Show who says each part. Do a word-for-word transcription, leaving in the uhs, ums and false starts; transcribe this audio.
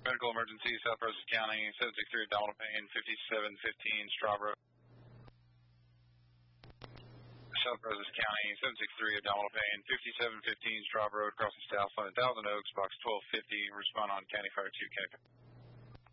Speaker 1: medical emergency, South Brazos County, seven six three abdominal pain, fifty-seven fifteen Straw Road. South Brazos County, seven six three abdominal pain, fifty-seven fifteen Straw Road, crossing South on one thousand Oaks, box twelve fifty. Respond on County Fire two, County Fire.